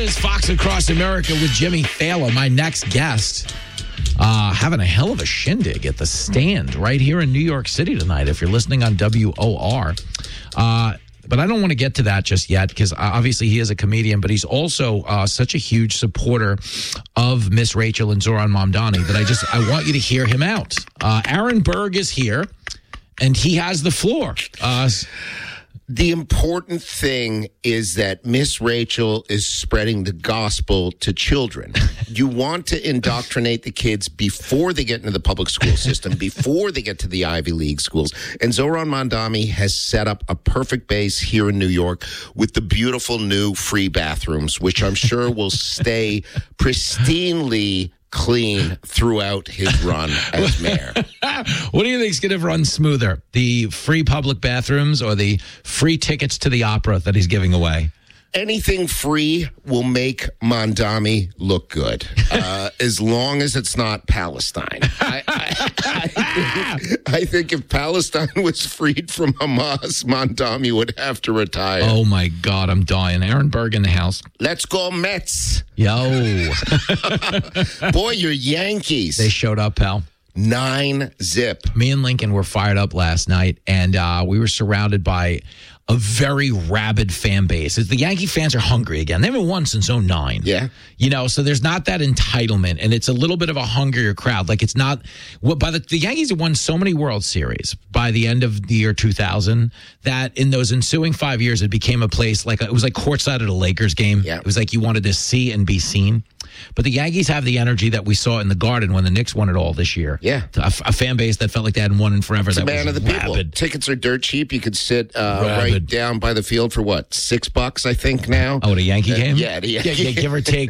is Fox Across America with Jimmy Thaler, my next guest. Having a hell of a shindig at the Stand right here in New York City tonight, if you're listening on WOR. But I don't want to get to that just yet because obviously he is a comedian, but he's also such a huge supporter of Miss Rachel and Zoran Mamdani that I want you to hear him out. Aaron Berg is here, and he has the floor. The important thing is that Miss Rachel is spreading the gospel to children. You want to indoctrinate the kids before they get into the public school system, before they get to the Ivy League schools. And Zoran Mamdani has set up a perfect base here in New York with the beautiful new free bathrooms, which I'm sure will stay pristinely clean throughout his run as mayor. What do you think is going to run smoother, the free public bathrooms or the free tickets to the opera that he's giving away? Anything free will make Mamdani look good, as long as it's not Palestine. I think if Palestine was freed from Hamas, Mamdani would have to retire. Oh, my God, I'm dying. Aaron Berg in the house. Let's go Mets. Yo. Boy, your Yankees. They showed up, pal. 9-0. Me and Lincoln were fired up last night, and we were surrounded by a very rabid fan base. The Yankee fans are hungry again. They haven't won since 2009. Yeah. You know, so there's not that entitlement, and it's a little bit of a hungrier crowd. Like, it's not... Well, the Yankees have won so many World Series by the end of the year 2000 that in those ensuing 5 years, it became a place like... It was like courtside at a Lakers game. Yeah. It was like you wanted to see and be seen. But the Yankees have the energy that we saw in the Garden when the Knicks won it all this year. Yeah. A fan base that felt like they hadn't won in forever. It's that a man was of the rabid. people. Tickets are dirt cheap. You could sit right down by the field for what, $6, I think, now? Oh, at a Yankee game? Yeah, yeah, give or take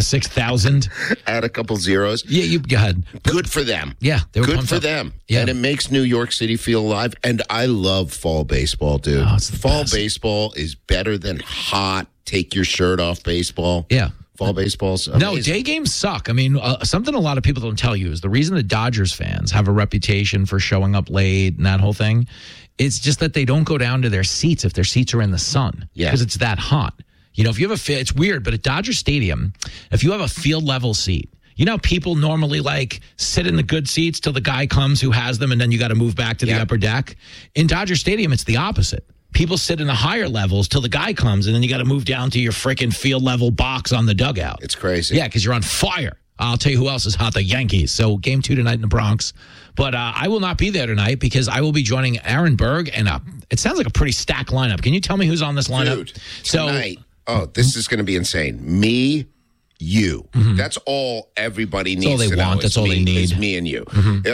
6,000. Add a couple zeros. Yeah, you go ahead. Good for them. Yeah, they were good pumped for up. them. Yeah. And it makes New York City feel alive. And I love fall baseball, dude. Oh, it's the fall best. baseball is better than hot, take your shirt off baseball. Yeah. Fall baseball's amazing. No, day games suck. I mean, something a lot of people don't tell you is the reason the Dodgers fans have a reputation for showing up late and that whole thing. It's just that they don't go down to their seats if their seats are in the sun. Yeah. Because it's that hot. You know, if you have it's weird, but at Dodger Stadium, if you have a field level seat, you know, people normally like sit in the good seats till the guy comes who has them, and then you got to move back to the upper deck. In Dodger Stadium, it's the opposite. People sit in the higher levels till the guy comes, and then you got to move down to your freaking field level box on the dugout. It's crazy. Yeah, because you're on fire. I'll tell you who else is hot, the Yankees. So game 2 tonight in the Bronx. But I will not be there tonight because I will be joining Aaron Berg, and it sounds like a pretty stacked lineup. Can you tell me who's on this lineup? Dude, tonight, this is going to be insane. Me, you. That's all everybody needs all they to know. want. That's all they need. It's me and you.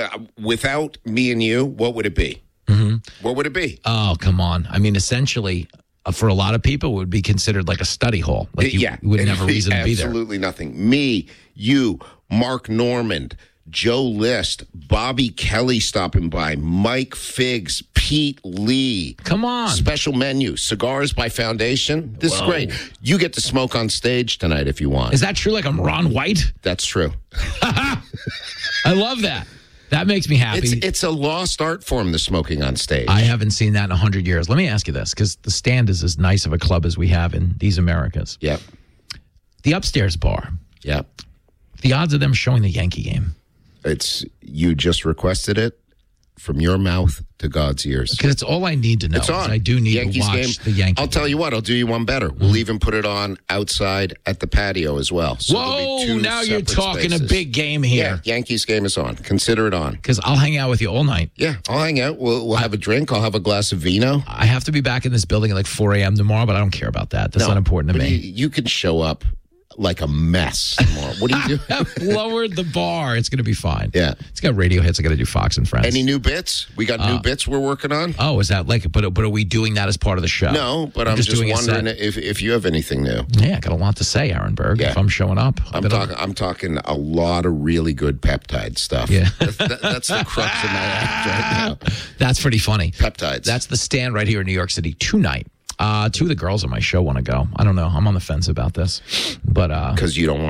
Without me and you, what would it be? What would it be? Oh, come on. I mean, essentially, for a lot of people, it would be considered like a study hall. Like you wouldn't have a reason to be there. Absolutely nothing. Me, you, Mark Normand, Joe List, Bobby Kelly stopping by, Mike Figs, Pete Lee. Come on. Special menu, cigars by Foundation. This is great. You get to smoke on stage tonight if you want. Is that true? Like I'm Ron White? That's true. I love that. That makes me happy. It's a lost art form, the smoking on stage. I haven't seen that in 100 years. Let me ask you this, because the Stand is as nice of a club as we have in these Americas. Yep. The upstairs bar. Yep. The odds of them showing the Yankee game. You just requested it from your mouth to God's ears. Because it's all I need to know. It's on. I do need Yankees to watch game. the Yankee I'll tell you what, I'll do you one better. We'll even put it on outside at the patio as well. So there'll be two now you're separate talking spaces. a big game here. Yeah, Yankees game is on. Consider it on. Because I'll hang out with you all night. Yeah, I'll hang out. We'll have a drink. I'll have a glass of vino. I have to be back in this building at like 4 a.m. tomorrow, but I don't care about that. That's not important to but me. You can show up like a mess tomorrow. What do you do? I've lowered the bar. It's going to be fine. Yeah. It's got radio hits. I got to do Fox and Friends. Any new bits? We got new bits we're working on? Oh, is that like, but are we doing that as part of the show? No, but I'm just doing a wondering set. if you have anything new. Yeah, I got a lot to say, Aaron Berg, if I'm showing up. I'm talking a lot of really good peptide stuff. Yeah. That's the crux of my act right now. That's pretty funny. Peptides. That's the Stand right here in New York City tonight. Two of the girls on my show want to go. I don't know. I'm on the fence about this, but because you don't want to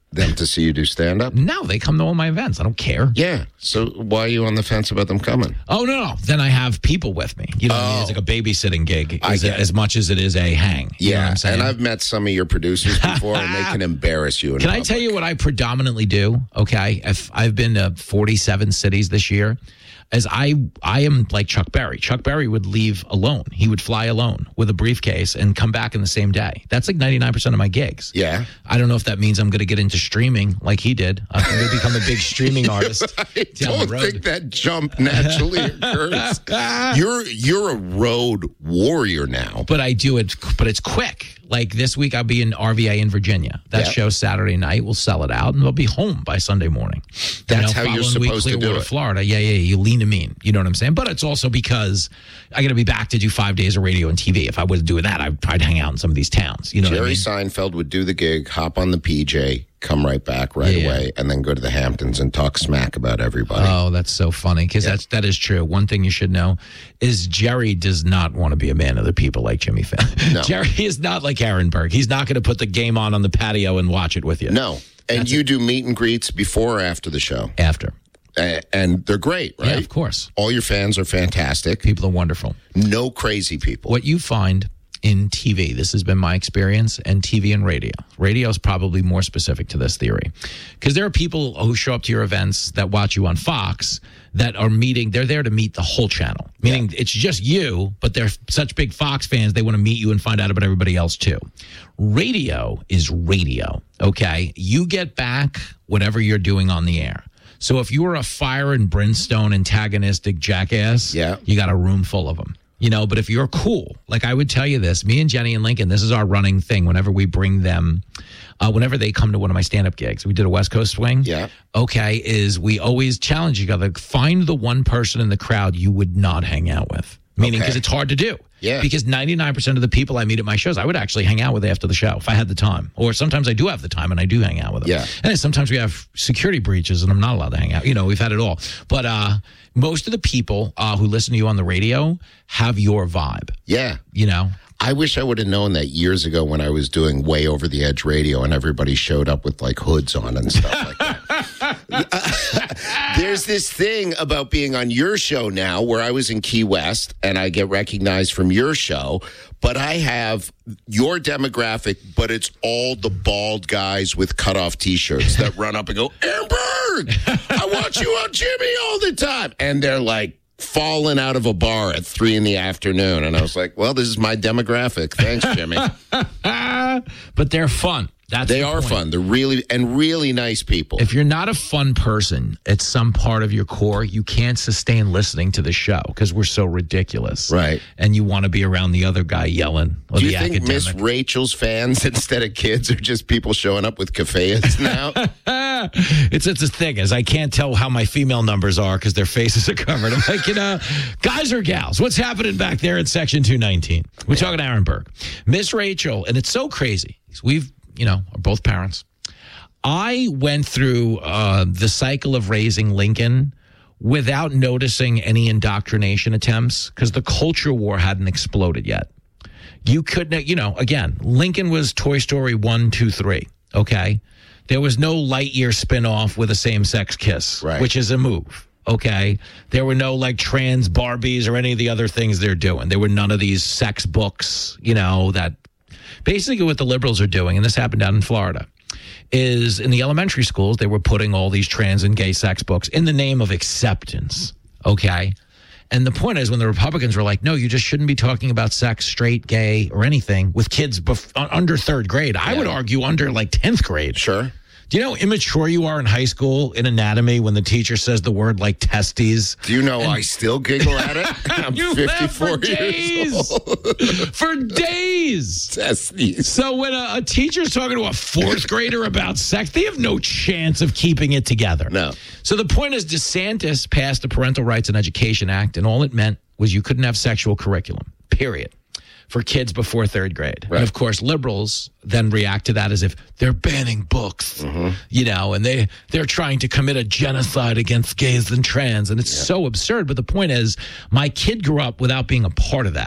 them to see you do stand-up? No, they come to all my events. I don't care. Yeah. So why are you on the fence about them coming? Oh, no. Then I have people with me. You know, it's like a babysitting gig as much as it is a hang. You know what I'm saying? And I've met some of your producers before, and they can embarrass you. Can I tell you what I predominantly do? Okay. I've been to 47 cities this year. As I am like Chuck Berry. Chuck Berry would leave alone. He would fly alone with a briefcase and come back in the same day. That's like 99% of my gigs. Yeah. I don't know if that means I'm going to get into streaming like he did. I'm going to become a big streaming artist. I don't think that jump naturally occurs. You're a road warrior now. But I do it, but it's quick. Like this week, I'll be in RVA in Virginia. That show's Saturday night. We'll sell it out, and we'll be home by Sunday morning. That's how you're supposed to do it. Florida. Yeah. You lean to mean. You know what I'm saying? But it's also because I got to be back to do 5 days of radio and TV. If I was doing that, I'd hang out in some of these towns. You know Jerry what I mean? Seinfeld would do the gig, hop on the PJ, come right back away, and then go to the Hamptons and talk smack about everybody. Oh, that's so funny because that is true. One thing you should know is Jerry does not want to be a man of the people like Jimmy Fallon. No. Jerry is not like Aaron Berg. He's not going to put the game on the patio and watch it with you. No. And you do meet and greets before or after the show? After. And they're great, right? Yeah, of course. All your fans are fantastic. People are wonderful. No crazy people. What you find in TV, this has been my experience, and TV and radio. Radio is probably more specific to this theory. Because there are people who show up to your events that watch you on Fox that are they're there to meet the whole channel. Meaning it's just you, but they're such big Fox fans, they want to meet you and find out about everybody else too. Radio is radio, okay? You get back whatever you're doing on the air. So if you were a fire and brimstone antagonistic jackass, you got a room full of them. You know, but if you're cool, like I would tell you this, me and Jenny and Lincoln, this is our running thing whenever we bring them, whenever they come to one of my stand-up gigs. We did a West Coast swing. Yeah. Okay, is we always challenge each other. Find the one person in the crowd you would not hang out with. Meaning, because it's hard to do. Yeah. Because 99% of the people I meet at my shows, I would actually hang out with after the show if I had the time. Or sometimes I do have the time and I do hang out with them. Yeah. And then sometimes we have security breaches and I'm not allowed to hang out. You know, we've had it all. But most of the people who listen to you on the radio have your vibe. Yeah. You know? I wish I would have known that years ago when I was doing Way Over the Edge radio and everybody showed up with like hoods on and stuff like that. There's this thing about being on your show now where I was in Key West and I get recognized from your show, but I have your demographic, but it's all the bald guys with cutoff T-shirts that run up and go, Aaron Berg, I watch you on Jimmy all the time. And they're like, falling out of a bar at 3 p.m. And I was like, well, this is my demographic. Thanks, Jimmy. But they're fun. They are fun. They're really nice people. If you're not a fun person at some part of your core, you can't sustain listening to the show because we're so ridiculous. Right. And you want to be around the other guy yelling. Or do you think Miss Rachel's fans instead of kids are just people showing up with cafes now? It's a thing, is I can't tell how my female numbers are because their faces are covered. I'm like, guys or gals, what's happening back there in Section 219? We're talking Aaron Berg. Miss Rachel, and it's so crazy. We've, are both parents. I went through the cycle of raising Lincoln without noticing any indoctrination attempts because the culture war hadn't exploded yet. You couldn't, again, Lincoln was Toy Story 1, 2, 3, okay? There was no Lightyear spinoff with a same-sex kiss, which is a move, okay? There were no, trans Barbies or any of the other things they're doing. There were none of these sex books, that basically what the liberals are doing, and this happened down in Florida, is in the elementary schools, they were putting all these trans and gay sex books in the name of acceptance, okay? And the point is when the Republicans were like, no, you just shouldn't be talking about sex, straight, gay, or anything with kids under 3rd grade. I would argue under 10th grade. Sure. Do you know how immature you are in high school in anatomy when the teacher says the word testes? Do you know I still giggle at it? I'm 54 years old. For days. Testes. So when a teacher's talking to a 4th grader about sex, they have no chance of keeping it together. No. So the point is DeSantis passed the Parental Rights and Education Act, and all it meant was you couldn't have sexual curriculum, period, for kids before 3rd grade. Right. And of course, liberals then react to that as if they're banning books, and they're trying to commit a genocide against gays and trans. And it's so absurd. But the point is, my kid grew up without being a part of that.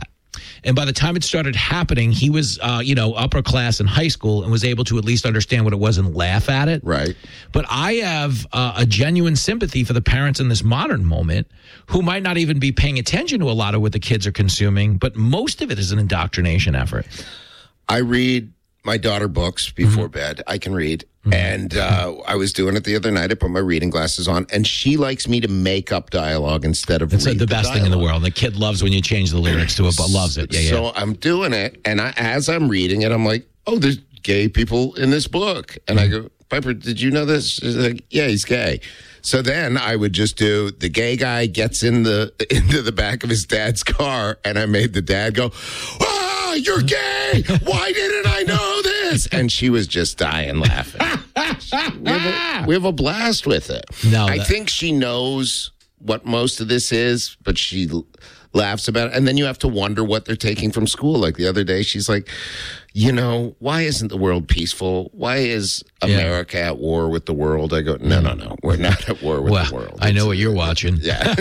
And by the time it started happening, he was, upper class in high school and was able to at least understand what it was and laugh at it. Right. But I have a genuine sympathy for the parents in this modern moment who might not even be paying attention to a lot of what the kids are consuming, but most of it is an indoctrination effort. I read my daughter books before bed. I can read. And I was doing it the other night. I put my reading glasses on, and she likes me to make up dialogue instead of read the best thing in the world. The kid loves when you change the lyrics to it, but loves it. Yeah, so I'm doing it, and as I'm reading it, I'm like, oh, there's gay people in this book. And I go, Piper, did you know this? She's like, yeah, he's gay. So then I would just do the gay guy gets into the back of his dad's car, and I made the dad go, "Ah, you're gay! Why didn't I know this?" And she was just dying laughing. we have a blast with it. I think she knows what most of this is, but she laughs about it. And then you have to wonder what they're taking from school. Like the other day, she's like, why isn't the world peaceful? Why is America at war with the world? I go, no, we're not at war with the world. I know what you're watching.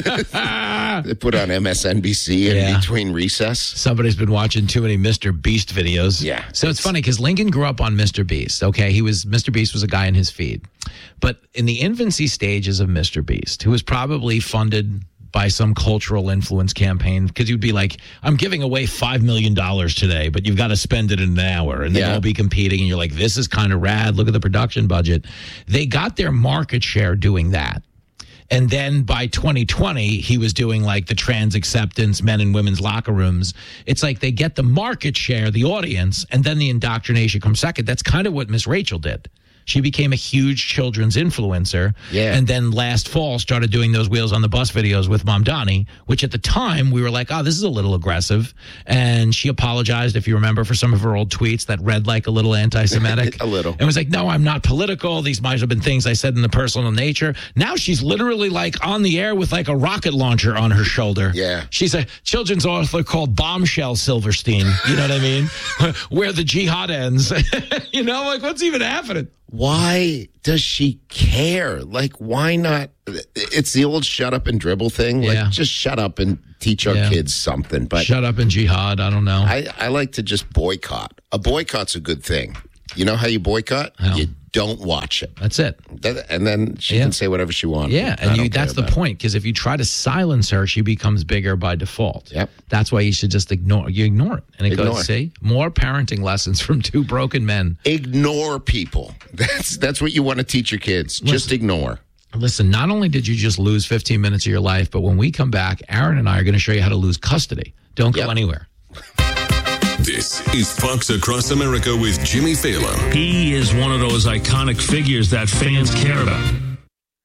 Yeah. They put on MSNBC in between recess. Somebody's been watching too many Mr. Beast videos. Yeah. So it's funny because Lincoln grew up on Mr. Beast. Okay. Mr. Beast was a guy in his feed. But in the infancy stages of Mr. Beast, who was probably funded by some cultural influence campaign, because you'd be like, I'm giving away $5 million today, but you've got to spend it in an hour, and they'd all be competing, and you're like, this is kind of rad. Look at the production budget. They got their market share doing that. And then by 2020, he was doing like the trans acceptance, men and women's locker rooms. It's like they get the market share, the audience, and then the indoctrination comes second. That's kind of what Miss Rachel did. She became a huge children's influencer. Yeah. And then last fall started doing those Wheels on the Bus videos with Mom Donnie, which at the time we were like, oh, this is a little aggressive. And she apologized, if you remember, for some of her old tweets that read like a little anti-Semitic. A little. And was like, no, I'm not political. These might have been things I said in the personal nature. Now she's literally like on the air with like a rocket launcher on her shoulder. Yeah. She's a children's author called Bombshell Silverstein. You know what I mean? Where the jihad ends. Like what's even happening? Why does she care? Like, why not? It's the old shut up and dribble thing. Like, just shut up and teach our kids something. But shut up and jihad. I don't know. I like to just boycott. A boycott's a good thing. You know how you boycott? How? You don't watch it. That's it. And then she can say whatever she wants. Yeah, and that's the point, because if you try to silence her, she becomes bigger by default. Yep. That's why you should just ignore it. And it goes, see, more parenting lessons from two broken men. Ignore people. That's what you want to teach your kids. Just ignore. Listen, not only did you just lose 15 minutes of your life, but when we come back, Aaron and I are going to show you how to lose custody. Don't go anywhere. This is Fox Across America with Jimmy Fallon. He is one of those iconic figures that fans care about.